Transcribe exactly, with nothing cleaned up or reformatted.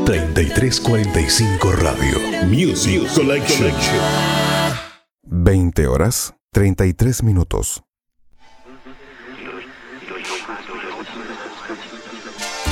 treinta y tres cuarenta y cinco Radio Music Collection. veinte horas, treinta y tres minutos.